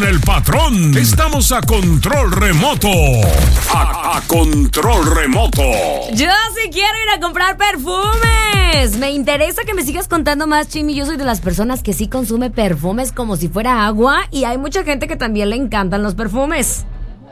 con el patrón. Estamos a control remoto. A control remoto. Yo sí quiero ir a comprar perfumes. Me interesa que me sigas contando más, Chimi. Yo soy de las personas que sí consume perfumes como si fuera agua. Y hay mucha gente que también le encantan los perfumes.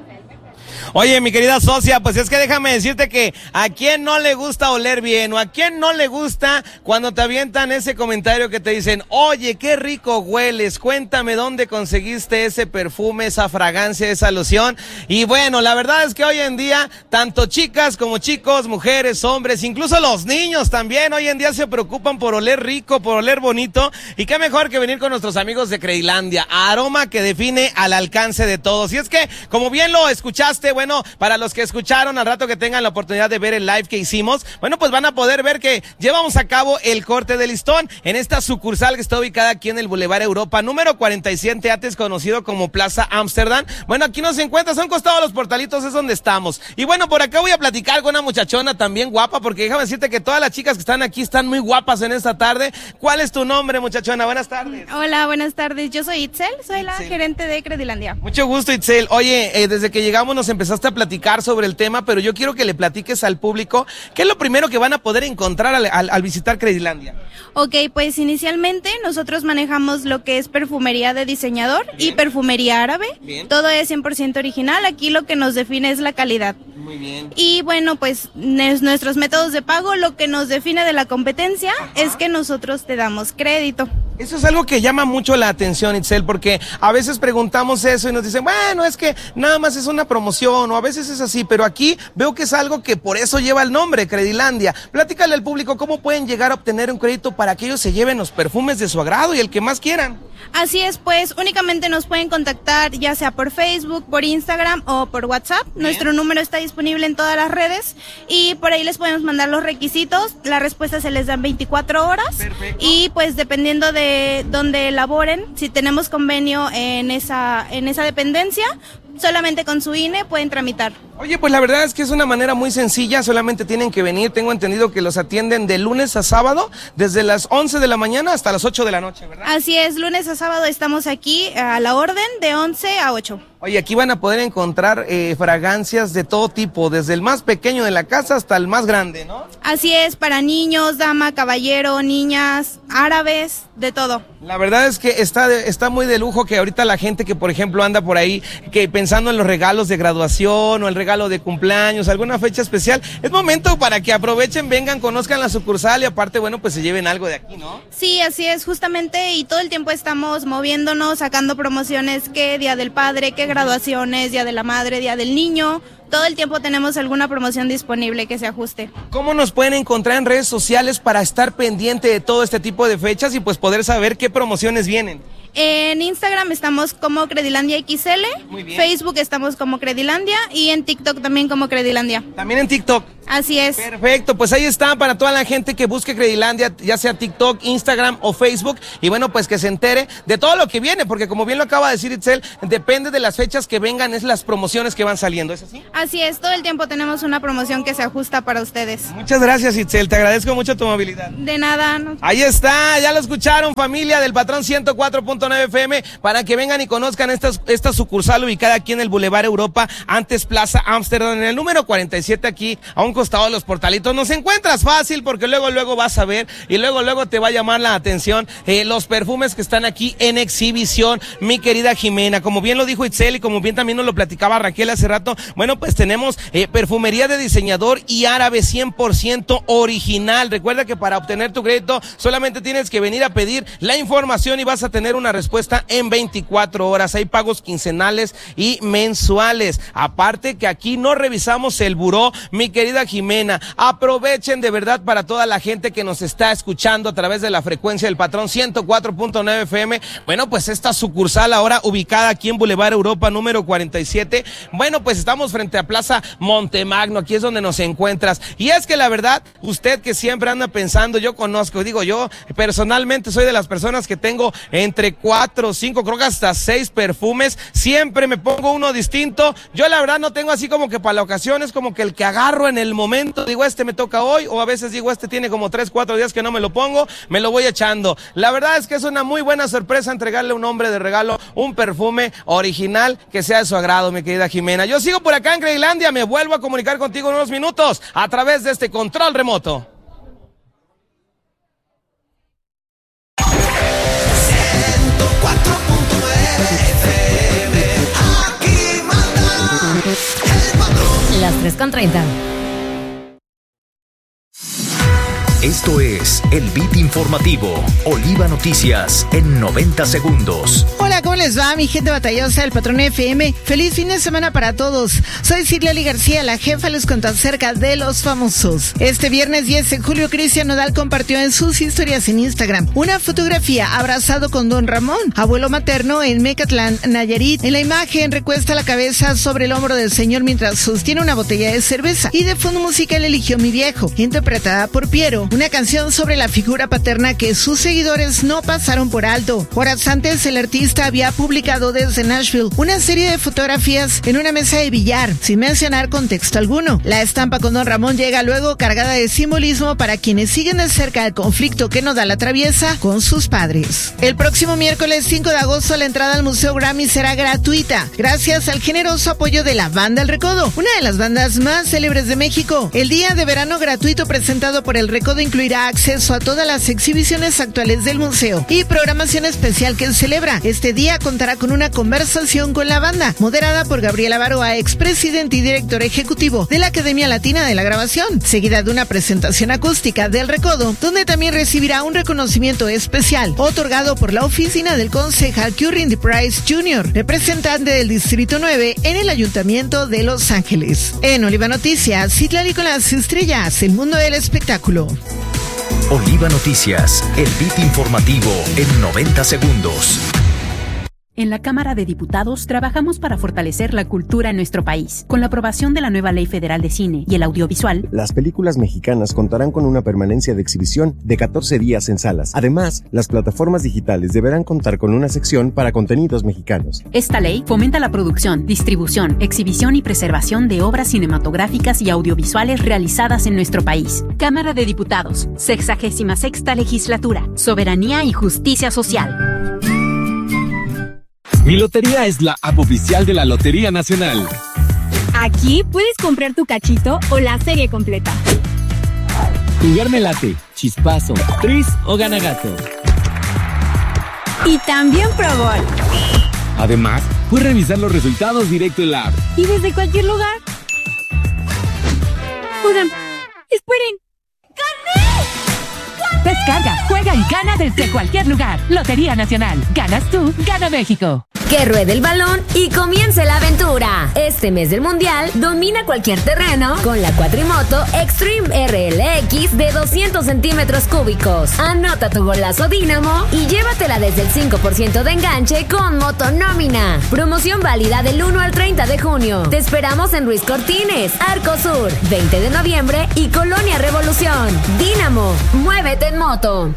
Oye, mi querida socia, pues es que déjame decirte que a quién no le gusta oler bien o a quién no le gusta cuando te avientan ese comentario que te dicen, oye, qué rico hueles, cuéntame dónde conseguiste ese perfume, esa fragancia, esa loción. Y bueno, la verdad es que hoy en día, tanto chicas como chicos, mujeres, hombres, incluso los niños también, hoy en día se preocupan por oler rico, por oler bonito. Y qué mejor que venir con nuestros amigos de Credilandia, aroma que define al alcance de todos. Y es que, como bien lo escuchaste, bueno, para los que escucharon al rato que tengan la oportunidad de ver el live que hicimos, bueno, pues van a poder ver que llevamos a cabo el corte de listón en esta sucursal que está ubicada aquí en el Boulevard Europa, número 47, antes conocido como Plaza Amsterdam. Bueno, aquí nos encuentras, a un costado de los portalitos es donde estamos. Y bueno, por acá voy a platicar con una muchachona también guapa, porque déjame decirte que todas las chicas que están aquí están muy guapas en esta tarde. ¿Cuál es tu nombre, muchachona? Buenas tardes. Hola, buenas tardes. Yo soy Itzel, soy la gerente de Credilandia. Mucho gusto, Itzel. Oye, desde que llegamos nos empezaste a platicar sobre el tema, pero yo quiero que le platiques al público qué es lo primero que van a poder encontrar al visitar Credilandia. Ok, pues inicialmente nosotros manejamos lo que es perfumería de diseñador. Bien. Y perfumería árabe. Bien. Todo es 100% original, aquí lo que nos define es la calidad. Muy bien. Y bueno, pues nuestros métodos de pago, lo que nos define de la competencia, ajá, es que nosotros te damos crédito. Eso es algo que llama mucho la atención, Itzel, porque a veces preguntamos eso y nos dicen, bueno, es que nada más es una promoción, o a veces es así, pero aquí veo que es algo que por eso lleva el nombre, Credilandia. Platícale al público cómo pueden llegar a obtener un crédito para que ellos se lleven los perfumes de su agrado y el que más quieran. Así es, pues únicamente nos pueden contactar ya sea por Facebook, por Instagram o por WhatsApp. Bien. Nuestro número está disponible en todas las redes y por ahí les podemos mandar los requisitos. La respuesta se les da en 24 horas. Perfecto. Y pues dependiendo de donde elaboren, si tenemos convenio en esa dependencia, solamente con su INE pueden tramitar. Oye, pues la verdad es que es una manera muy sencilla, solamente tienen que venir. Tengo entendido que los atienden de lunes a sábado, desde las 11 de la mañana hasta las 8 de la noche, ¿verdad? Así es, lunes a sábado estamos aquí a la orden de 11 a 8. Oye, aquí van a poder encontrar fragancias de todo tipo, desde el más pequeño de la casa hasta el más grande, ¿no? Así es, para niños, dama, caballero, niñas, árabes, de todo. La verdad es que está muy de lujo que ahorita la gente que, por ejemplo, anda por ahí que pensando en los regalos de graduación o el regalo de cumpleaños, alguna fecha especial, es momento para que aprovechen, vengan, conozcan la sucursal y aparte, bueno, pues se lleven algo de aquí, ¿no? Sí, así es, justamente, y todo el tiempo estamos moviéndonos, sacando promociones, que Día del Padre, que graduaciones, Día de la Madre, Día del Niño. Todo el tiempo tenemos alguna promoción disponible que se ajuste. ¿Cómo nos pueden encontrar en redes sociales para estar pendiente de todo este tipo de fechas y pues poder saber qué promociones vienen? En Instagram estamos como Credilandia XL, muy bien. Facebook estamos como Credilandia y en TikTok también como Credilandia. También en TikTok. Así es. Perfecto, pues ahí está para toda la gente que busque Credilandia, ya sea TikTok, Instagram o Facebook, y bueno, pues que se entere de todo lo que viene, porque como bien lo acaba de decir Itzel, depende de las fechas que vengan, es las promociones que van saliendo, ¿es así? Así es, todo el tiempo tenemos una promoción que se ajusta para ustedes. Muchas gracias, Itzel, te agradezco mucho tu movilidad. De nada. No. Ahí está, ya lo escucharon, familia del Patrón 104.9 FM, para que vengan y conozcan esta sucursal ubicada aquí en el Boulevard Europa, antes Plaza Amsterdam, en el número 47 aquí, a un costado de los portalitos. Nos encuentras fácil porque luego vas a ver y luego te va a llamar la atención los perfumes que están aquí en exhibición, mi querida Jimena. Como bien lo dijo Itzel y como bien también nos lo platicaba Raquel hace rato, bueno, pues tenemos perfumería de diseñador y árabe 100% original. Recuerda que para obtener tu crédito solamente tienes que venir a pedir la información y vas a tener una respuesta en 24 horas. Hay pagos quincenales y mensuales. Aparte que aquí no revisamos el buró, mi querida Jimena. Aprovechen de verdad para toda la gente que nos está escuchando a través de la frecuencia del Patrón 104.9 FM. Bueno, pues esta sucursal ahora ubicada aquí en Boulevard Europa número 47. Bueno, pues estamos frente a Plaza Montemagno, aquí es donde nos encuentras. Y es que la verdad, usted que siempre anda pensando, yo personalmente soy de las personas que tengo entre 4, 5, creo que hasta 6 perfumes. Siempre me pongo uno distinto. Yo la verdad no tengo así como que para la ocasión, es como que el que agarro en el al momento, digo, me toca hoy, o a veces digo, tiene como 3-4 días que no me lo pongo, me lo voy echando. La verdad es que es una muy buena sorpresa entregarle a un hombre de regalo un perfume original que sea de su agrado, mi querida Jimena. Yo sigo por acá en Greylandia, me vuelvo a comunicar contigo en unos minutos a través de este control remoto. Las 3:30. Esto es el Beat Informativo, Oliva Noticias en 90 segundos. Hola, ¿cómo les va, mi gente batallosa del Patrón FM? Feliz fin de semana para todos. Soy Citlali García, la jefa, les cuento acerca de los famosos. Este viernes 10 de julio, Cristian Nodal compartió en sus historias en Instagram una fotografía abrazado con Don Ramón, abuelo materno en Mecatlán, Nayarit. En la imagen recuesta la cabeza sobre el hombro del señor mientras sostiene una botella de cerveza. Y de fondo musical eligió Mi Viejo, interpretada por Piero, una canción sobre la figura paterna que sus seguidores no pasaron por alto. Horas antes, el artista había publicado desde Nashville una serie de fotografías en una mesa de billar, sin mencionar contexto alguno. La estampa con Don Ramón llega luego cargada de simbolismo para quienes siguen de cerca el conflicto que Nodal atraviesa con sus padres. El próximo miércoles 5 de agosto, la entrada al Museo Grammy será gratuita, gracias al generoso apoyo de la Banda El Recodo, una de las bandas más célebres de México. El día de verano gratuito presentado por El Recodo incluirá acceso a todas las exhibiciones actuales del museo y programación especial que celebra. Este día contará con una conversación con la banda, moderada por Gabriela Baroa, expresidente y director ejecutivo de la Academia Latina de la Grabación, seguida de una presentación acústica del Recodo, donde también recibirá un reconocimiento especial otorgado por la oficina del concejal Currin D. Price Jr., representante del Distrito 9 en el Ayuntamiento de Los Ángeles. En Oliva Noticias, Citlali con las estrellas, el mundo del espectáculo. Oliva Noticias, el Beat Informativo en 90 segundos. En la Cámara de Diputados trabajamos para fortalecer la cultura en nuestro país. Con la aprobación de la nueva Ley Federal de Cine y el Audiovisual, las películas mexicanas contarán con una permanencia de exhibición de 14 días en salas. Además, las plataformas digitales deberán contar con una sección para contenidos mexicanos. Esta ley fomenta la producción, distribución, exhibición y preservación de obras cinematográficas y audiovisuales realizadas en nuestro país. Cámara de Diputados, 66ª Legislatura, Soberanía y Justicia Social. Mi lotería es la app oficial de la Lotería Nacional. Aquí puedes comprar tu cachito o la serie completa. Jugar me late, chispazo, tris o gana gato. Y también Pro Bowl. Además, puedes revisar los resultados directo en la app. Y desde cualquier lugar. Oigan, esperen. ¡Gané! Descarga, juega y gana desde cualquier lugar. Lotería Nacional. Ganas tú, gana México. Que ruede el balón y comience la aventura. Este mes del Mundial, domina cualquier terreno con la cuatrimoto Extreme RLX de 200 centímetros cúbicos. Anota tu golazo Dínamo y llévatela desde el 5% de enganche con Motonómina. Promoción válida del 1 al 30 de junio. Te esperamos en Ruiz Cortines, Arco Sur, 20 de noviembre y Colonia Revolución. Dínamo, muévete en moto.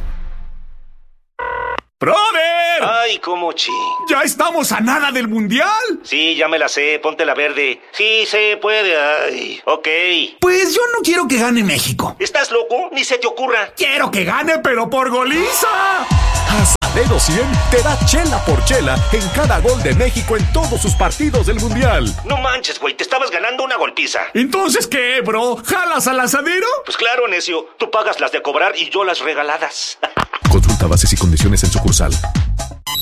¡Brother! ¡Ay, cómo chi! ¿Ya estamos a nada del Mundial? Sí, ya me la sé, ponte la verde. Sí, se puede, ay, ok. Pues yo no quiero que gane México. ¿Estás loco? Ni se te ocurra. Quiero que gane, pero por goliza. Asadero 100 te da chela por chela en cada gol de México en todos sus partidos del Mundial. No manches, güey, te estabas ganando una golpiza. ¿Entonces qué, bro? ¿Jalas al asadero? Pues claro, necio, tú pagas las de cobrar y yo las regaladas. Consulta bases y condiciones en sucursal.